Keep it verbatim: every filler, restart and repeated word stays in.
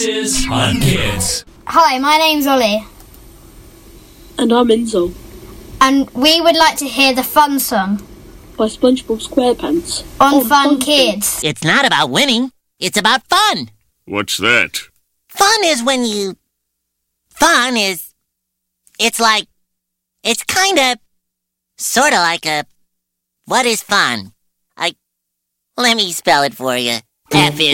is Fun Kids. Hi, my name's Ollie. And I'm Enzo. And we would like to hear the fun song By SpongeBob SquarePants. on, On Fun, Fun Kids. It's not about winning. It's about fun. What's that? Fun is when you... Fun is... It's like... It's kind of... Sort of like a... What is fun? I... Let me spell it for you. F is...